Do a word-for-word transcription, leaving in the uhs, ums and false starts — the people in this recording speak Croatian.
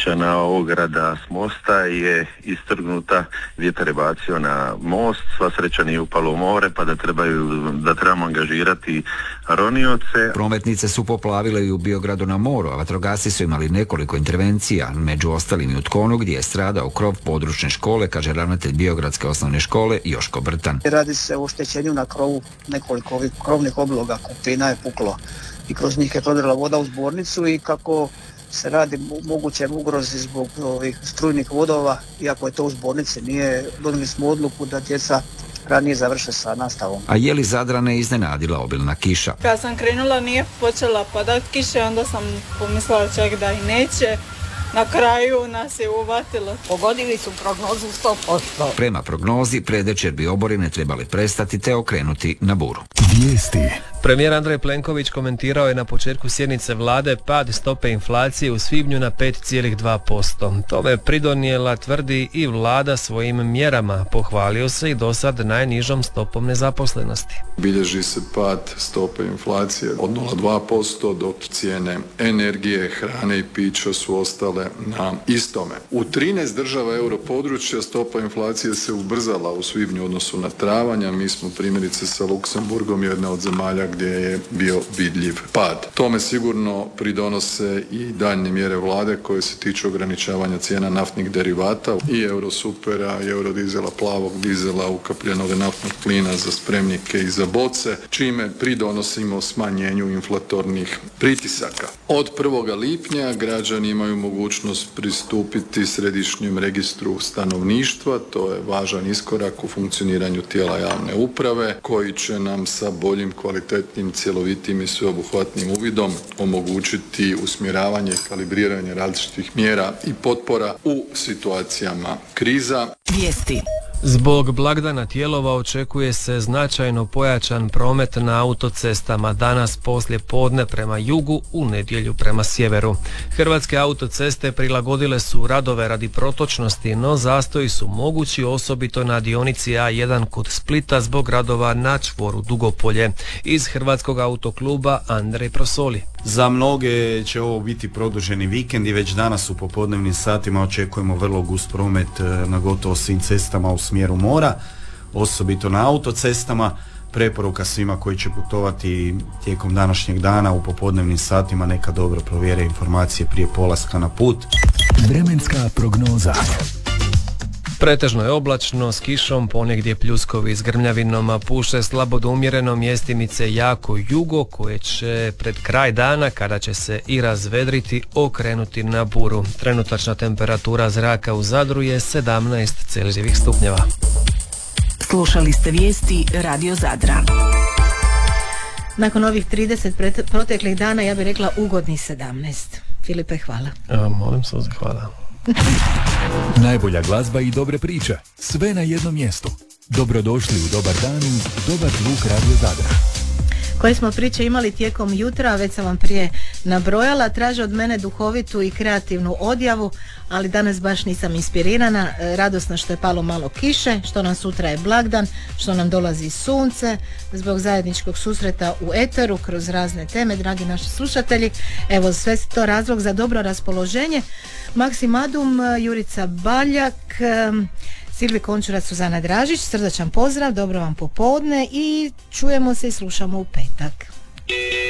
sunčana ograda s mosta je istrgnuta, vjetar je bacio na most, sva sreća nije upalo u more, pa da trebaju, da trebamo angažirati ronioce. Prometnice su poplavile i u Biogradu na moru, a vatrogasci su imali nekoliko intervencija, među ostalim i u Tkonu gdje je stradao krov područne škole, kaže ravnatelj Biogradske osnovne škole Joško Brtan. Radi se o oštećenju na krovu, nekoliko ovih krovnih obloga, kupina je puklo i kroz njih je prodrla voda u zbornicu i kako se radi moguće ugrozi zbog ovih strujnih vodova, iako je to u zbornici, nije, donijeli smo odluku da djeca ranije završe sa nastavom. A je li Zadrane iznenadila obilna kiša? Kad sam krenula nije počela padat kiša, onda sam pomislila čak da i neće. Na kraju nas je uvatilo. Pogodili su prognozu sto posto. Prema prognozi, predvečer bi oborine trebali prestati te okrenuti na buru. Vijesti. Premijer Andrej Plenković komentirao je na početku sjednice vlade pad stope inflacije u svibnju na pet zarez dva posto. Tome pridonijela, tvrdi, i vlada svojim mjerama. Pohvalio se i dosad najnižom stopom nezaposlenosti. Bilježi se pad stope inflacije od nula zarez dva posto, dok cijene energije, hrane i pića su ostale na istome. U trinaest država europodručja stopa inflacije se ubrzala u svibnju u odnosu na travanj, a mi smo primjerice sa Luksemburgom jedna od zemalja gdje je bio vidljiv pad. Tome sigurno pridonose i daljnje mjere vlade koje se tiču ograničavanja cijena naftnih derivata i eurosupera, i eurodizela, plavog dizela, ukapljenog naftnog plina za spremnike i za boce, čime pridonosimo smanjenju inflatornih pritisaka. Od prvoga lipnja građani imaju mogućnost pristupiti središnjem registru stanovništva, to je važan iskorak u funkcioniranju tijela javne uprave koji će nam sa boljim, kvalitetnim, cjelovitim i sveobuhvatnim uvidom omogućiti usmjeravanje i kalibriranje različitih mjera i potpora u situacijama kriza. Vijesti. Zbog blagdana Tijelova očekuje se značajno pojačan promet na autocestama danas poslije podne prema jugu, u nedjelju prema sjeveru. Hrvatske autoceste prilagodile su radove radi protočnosti, no zastoji su mogući osobito na dionici A jedan kod Splita zbog radova na čvoru Dugopolje. Iz Hrvatskog autokluba Andrej Prosoli. Za mnoge će ovo biti produženi vikend i već danas u popodnevnim satima očekujemo vrlo gust promet na gotovo svim cestama u smjeru mora, osobito na autocestama. Preporuka svima koji će putovati tijekom današnjeg dana u popodnevnim satima neka dobro provjere informacije prije polaska na put. Vremenska prognoza. Pretežno je oblačno, s kišom, ponegdje pljuskovi s grmljavinom, a puše slabo do umjereno, mjestimice jako jugo koje će pred kraj dana, kada će se i razvedriti, okrenuti na buru. Trenutačna temperatura zraka u Zadru je sedamnaest celzijevih stupnjeva. Slušali ste vijesti Radio Zadra. Nakon ovih trideset proteklih dana, ja bih rekla ugodni sedamnaest. Filipe, hvala. A, molim se, hvala. Najbolja glazba i dobre priče, sve na jednom mjestu. Dobrodošli u Dobar dan u Dobar zvuk Radio Zadra. Koje smo priče imali tijekom jutra, već sam vam prije nabrojala, traže od mene duhovitu i kreativnu odjavu, ali danas baš nisam inspirirana, radosna što je palo malo kiše, što nam sutra je blagdan, što nam dolazi sunce, zbog zajedničkog susreta u eteru kroz razne teme, dragi naši slušatelji. Evo, sve to razlog za dobro raspoloženje. Maksimadum, Jurica Baljak, Silvi Končurac, Suzana Dražić, srdačan pozdrav, dobro vam popodne i čujemo se i slušamo u petak.